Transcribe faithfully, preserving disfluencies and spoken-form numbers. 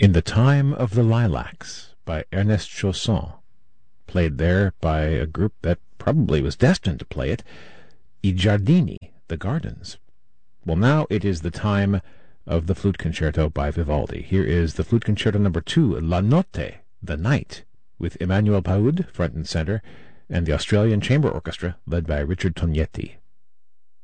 In the Time of the Lilacs by Ernest Chausson, played there by a group that probably was destined to play it, I Giardini, the Gardens. Well, now it is the time of the Flute Concerto by Vivaldi. Here is the Flute Concerto number two, La Notte, the Night, with Emmanuel Paoud front and center, and the Australian Chamber Orchestra led by Richard Tognetti.